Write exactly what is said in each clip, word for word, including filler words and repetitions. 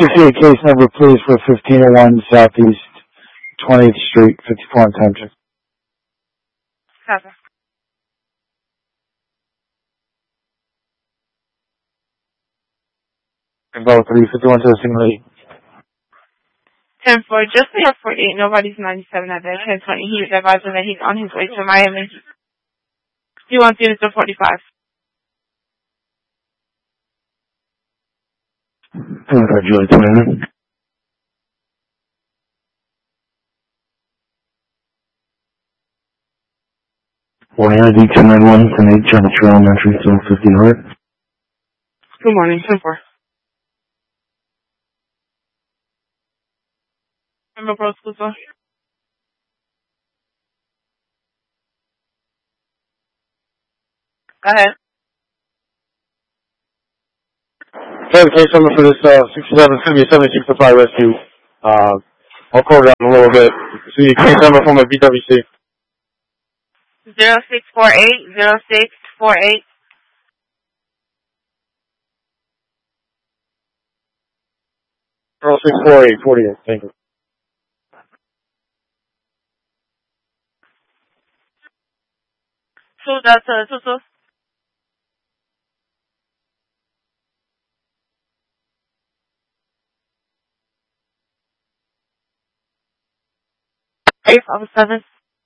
sixty-eight case number, please, for fifteen oh one Southeast twentieth Street, fifty-four on time check. Copy. Involved three fifty-one to the single eight. ten four, just the forty-eight, nobody's ninety-seven at that ten twenty. He's advising that he's on his way to Miami. He wants units to forty-five. twenty-five, Julie, twenty-nine. Morning, I D two nine one, ten eight, Charlie Elementary, so fifty Hart. Good morning, ten four. Remember, bro, school zone? Go ahead. Okay, the case number for this uh, sixty-seven, it's going to be a seventy-six to five rescue. Uh, I'll call it down a little bit. See the case number from my B W C. Zero six four eight zero six four eight. zero six four eight forty-eight. Thank you. Two, that's uh, two, two. Eight, five, seven.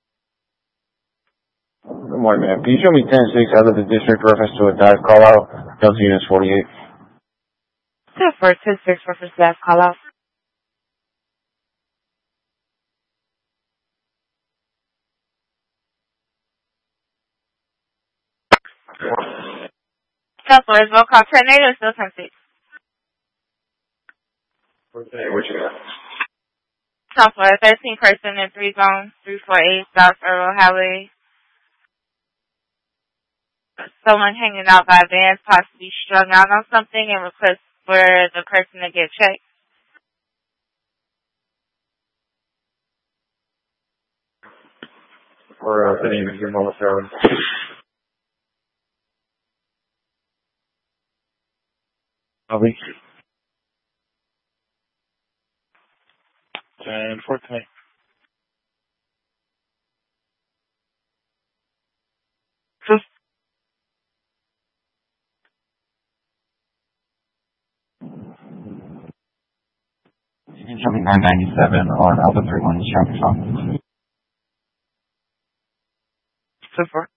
Good morning, ma'am. Can you show me ten six out of the district reference to a dive call out? Delta units forty-eight. ten four, ten six, reference staff call out. ten four, is well call ten eight or still ten six? What you got? ten four, thirteen person in three zone, three four eight South Earl Highway. Someone hanging out by vans, possibly strung out on something, and request for the person to get checked. Or uh, the name of your momentarily. Bobby. ten four tonight. Just Jumping nine ninety-seven on Alpha thirty-one, Sharp Talk. ten four.